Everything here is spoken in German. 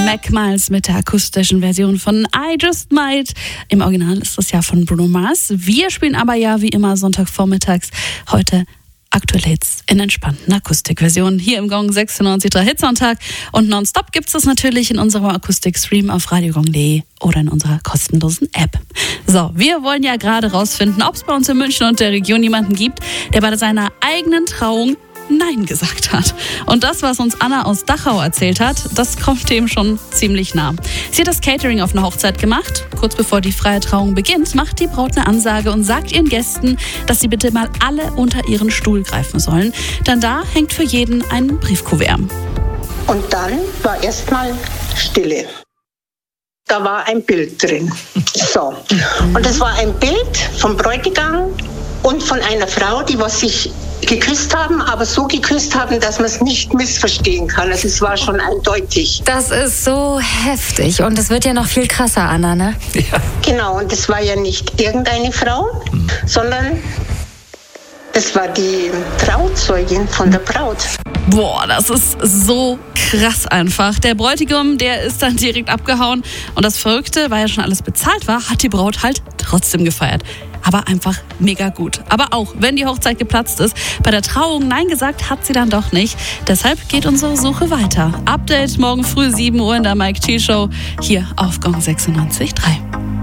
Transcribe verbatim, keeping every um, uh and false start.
Mac Miles mit der akustischen Version von I Just Might. Im Original ist das ja von Bruno Mars. Wir spielen aber ja wie immer Sonntagvormittags heute aktuelle Hits in entspannten Akustikversionen hier im Gong sechsundneunzig Komma drei Hitsonntag. Und nonstop gibt es das natürlich in unserem Akustikstream auf radiogong punkt de oder in unserer kostenlosen App. So, wir wollen ja gerade rausfinden, ob es bei uns in München und der Region jemanden gibt, der bei seiner eigenen Trauung Nein gesagt hat. Und das, was uns Anna aus Dachau erzählt hat, das kommt dem schon ziemlich nah. Sie hat das Catering auf einer Hochzeit gemacht. Kurz bevor die freie Trauung beginnt, macht die Braut eine Ansage und sagt ihren Gästen, dass sie bitte mal alle unter ihren Stuhl greifen sollen. Denn da hängt für jeden ein Briefkuvert. Und dann war erstmal Stille. Da war ein Bild drin. So. Und das war ein Bild vom Bräutigam und von einer Frau, die was sich geküsst haben, aber so geküsst haben, dass man es nicht missverstehen kann. Also es war schon eindeutig. Das ist so heftig und es wird ja noch viel krasser, Anna, ne? Ja. Genau, und das war ja nicht irgendeine Frau, mhm. sondern das war die Trauzeugin von der Braut. Boah, das ist so krass einfach. Der Bräutigam, der ist dann direkt abgehauen. Und das Verrückte, weil ja schon alles bezahlt war, hat die Braut halt trotzdem gefeiert. Aber einfach mega gut. Aber auch, wenn die Hochzeit geplatzt ist, bei der Trauung Nein gesagt hat sie dann doch nicht. Deshalb geht unsere Suche weiter. Update morgen früh sieben Uhr in der Mike T Show hier auf Gong sechsundneunzig Komma drei.